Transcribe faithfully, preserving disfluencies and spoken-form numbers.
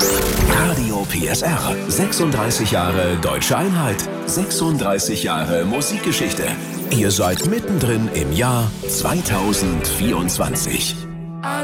Radio P S R. sechsunddreißig Jahre Deutsche Einheit. sechsunddreißig Jahre Musikgeschichte. Ihr seid mittendrin im Jahr zweitausendvierundzwanzig.